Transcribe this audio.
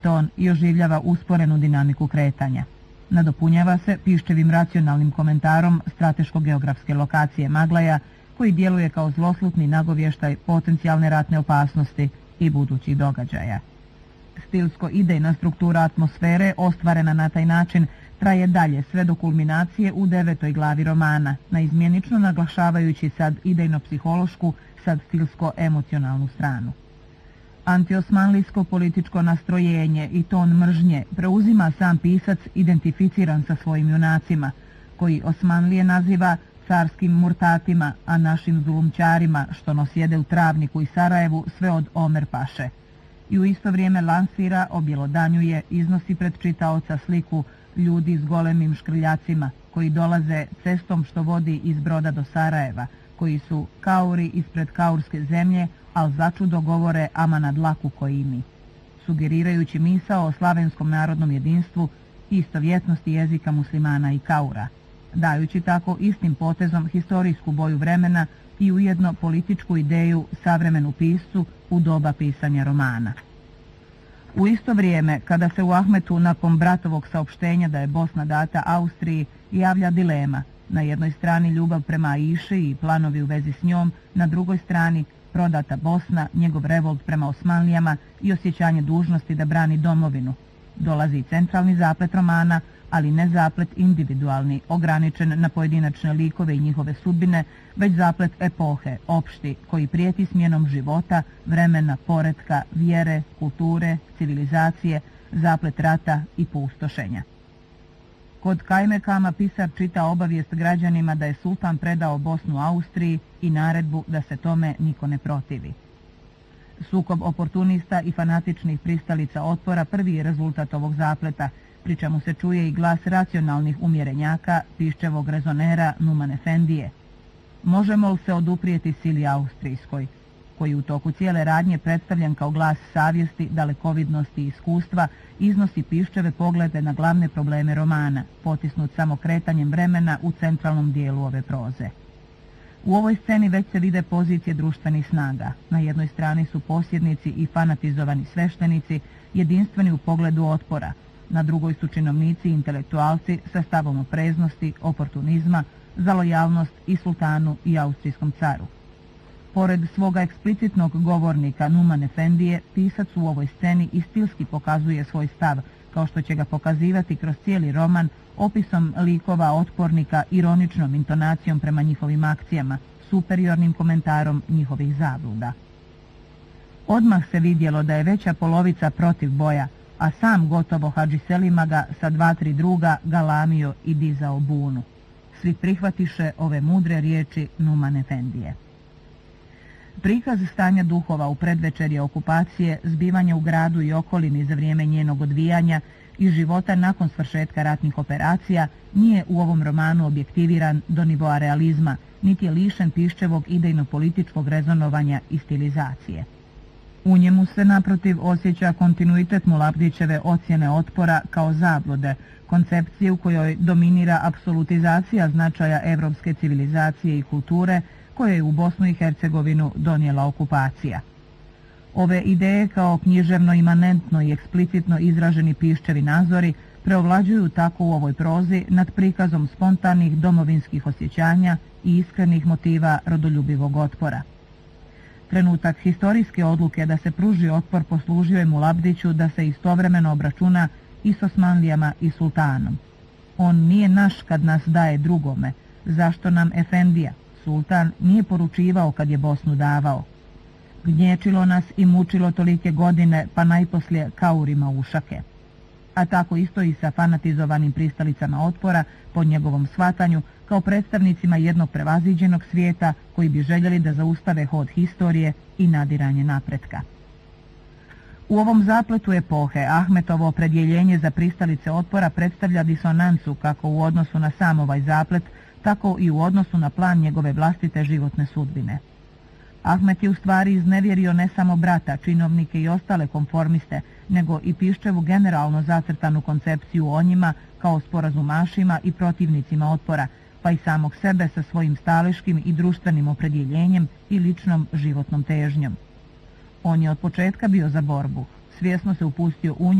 ton i oživljava usporenu dinamiku kretanja. Nadopunjava se Piščevim racionalnim komentarom strateško-geografske lokacije Maglaja, koji djeluje kao zloslutni nagovještaj potencijalne ratne opasnosti i budućih događaja. Stilsko-idejna struktura atmosfere, ostvarena na taj način, traje dalje sve do kulminacije u 9. glavi romana, naizmjenično naglašavajući sad idejno-psihološku, sad stilsko-emocionalnu stranu. Antiosmanlijsko političko nastrojenje i ton mržnje preuzima sam pisac identificiran sa svojim junacima, koji Osmanlije naziva carskim murtatima, a našim zulumčarima što nos jede u Travniku i Sarajevu sve od Omer Paše. I u isto vrijeme lansira, objelodanjuje, iznosi pred čitaoca sliku ljudi s golemim škrljacima, koji dolaze cestom što vodi iz Broda do Sarajeva, koji su kauri ispred kaurske zemlje, al začudo govore ama dlaku koji mi, sugerirajući misao o slavenskom narodnom jedinstvu i istovjetnosti jezika muslimana i kaura, dajući tako istim potezom historijsku boju vremena i ujedno političku ideju savremenu piscu u doba pisanja romana. U isto vrijeme, kada se u Ahmetu nakon bratovog saopštenja da je Bosna data Austriji, javlja dilema, na jednoj strani ljubav prema Aiši i planovi u vezi s njom, na drugoj strani prodata Bosna, njegov revolt prema Osmanlijama i osjećanje dužnosti da brani domovinu. Dolazi centralni zaplet romana, ali ne zaplet individualni, ograničen na pojedinačne likove i njihove sudbine, već zaplet epohe, opšti, koji prijeti smjenom života, vremena, poretka, vjere, kulture, civilizacije, zaplet rata i pustošenja. Kod Kajmekama pisar čita obavijest građanima da je sultan predao Bosnu Austriji i naredbu da se tome niko ne protivi. Sukob oportunista i fanatičnih pristalica otpora prvi je rezultat ovog zapleta, pri čemu se čuje i glas racionalnih umjerenjaka, Piščevog rezonera Numan Efendije. Možemo li se oduprijeti sili austrijskoj, koji u toku cijele radnje predstavljen kao glas savjesti, dalekovidnosti i iskustva, iznosi Piščeve poglede na glavne probleme romana, potisnut samo kretanjem vremena u centralnom dijelu ove proze. U ovoj sceni već se vide pozicije društvenih snaga. Na jednoj strani su posjednici i fanatizovani sveštenici, jedinstveni u pogledu otpora, na drugoj su činovnici i intelektualci sa stavom opreznosti, oportunizma, za lojalnost i sultanu i austrijskom caru. Pored svoga eksplicitnog govornika Numan Efendije, pisac u ovoj sceni i stilski pokazuje svoj stav, kao što će ga pokazivati kroz cijeli roman, opisom likova otpornika, ironičnom intonacijom prema njihovim akcijama, superiornim komentarom njihovih zabluda. Odmah se vidjelo da je veća polovica protiv boja, a sam gotovo Hadži Selima ga sa 2-3 druga galamio i dizao bunu. Svi prihvatiše ove mudre riječi Numan Efendije. Prikaz stanja duhova u predvečerje okupacije, zbivanja u gradu i okolini za vrijeme njenog odvijanja i života nakon svršetka ratnih operacija nije u ovom romanu objektiviran do nivoa realizma, niti je lišen Piščevog idejno-političkog rezonovanja i stilizacije. U njemu se naprotiv osjeća kontinuitet Mulabdićeve ocjene otpora kao zablude, koncepcije u kojoj dominira apsolutizacija značaja evropske civilizacije i kulture koje je u Bosnu i Hercegovinu donijela okupacija. Ove ideje kao književno imanentno i eksplicitno izraženi Piščevi nazori preovlađuju tako u ovoj prozi nad prikazom spontanih domovinskih osjećanja i iskrenih motiva rodoljubivog otpora. Trenutak historijske odluke da se pruži otpor poslužio je Mulabdiću da se istovremeno obračuna i s Osmanlijama i sultanom. On nije naš kad nas daje drugome, zašto nam Efendija, sultan, nije poručivao kad je Bosnu davao. Gnječilo nas i mučilo tolike godine, pa najposlije kaurima ušake. A tako isto i sa fanatizovanim pristalicama otpora, po njegovom shvatanju, kao predstavnicima jednog prevaziđenog svijeta koji bi željeli da zaustave hod historije i nadiranje napretka. U ovom zapletu epohe Ahmetovo opredjeljenje za pristalice otpora predstavlja disonancu kako u odnosu na sam ovaj zaplet, tako i u odnosu na plan njegove vlastite životne sudbine. Ahmet je u stvari iznevjerio ne samo brata, činovnike i ostale konformiste, nego i Piščevu generalno zacrtanu koncepciju o njima kao sporazumašima i protivnicima otpora, pa i samog sebe sa svojim staleškim i društvenim opredjeljenjem i ličnom životnom težnjom. On je od početka bio za borbu, svjesno se upustio u nju